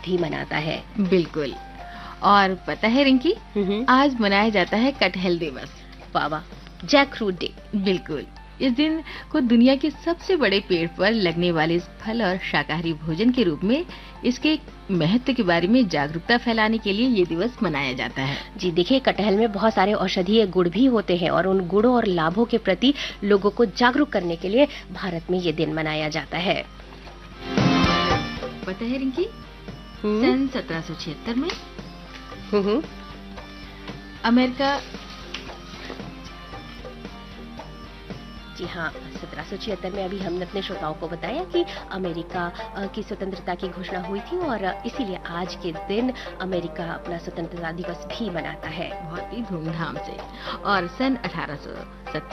भी मनाता है। बिल्कुल। और पता है रिंकी, आज मनाया जाता है कटहल दिवस। वाह वाह, जैकफ्रूट डे। बिल्कुल। इस दिन को दुनिया के सबसे बड़े पेड़ पर लगने वाले इस फल और शाकाहारी भोजन के रूप में इसके महत्व के बारे में जागरूकता फैलाने के लिए ये दिवस मनाया जाता है। जी देखिए, कटहल में बहुत सारे औषधीय गुण भी होते हैं और उन गुणों और लाभों के प्रति लोगों को जागरूक करने के लिए भारत में ये दिन मनाया जाता है। पता है रिंकी, सन 1776 में अमेरिका, जी हाँ, 1776 में अभी हमने अपने श्रोताओं को बताया कि अमेरिका की स्वतंत्रता की घोषणा हुई थी और इसीलिए आज के दिन अमेरिका अपना स्वतंत्रता दिवस भी मनाता है बहुत ही धूमधाम से। और सन 1870